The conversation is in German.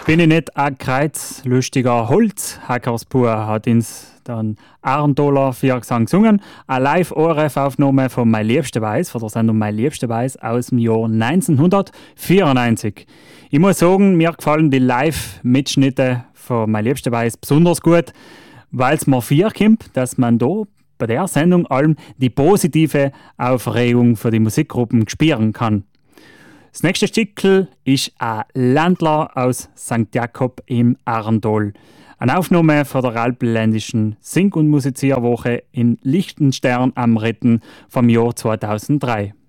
Bin ich nicht ein kreuzlustiger Holzhackerspur, hat uns dann Arendoler Viergesang gesungen. Eine Live-ORF-Aufnahme von «Mein Liebster Weiß», von der Sendung «Mein Liebster Weiß» aus dem Jahr 1994. Ich muss sagen, mir gefallen die Live-Mitschnitte von «Mein Liebster Weiß» besonders gut, weil es mir vorkommt, dass man da bei der Sendung allem die positive Aufregung für die Musikgruppen spüren kann. Das nächste Stückchen ist ein Ländler aus St. Jakob im Arndal. Eine Aufnahme von der alpenländischen Sing- und Musizierwoche in Liechtenstern am Ritten vom Jahr 2003.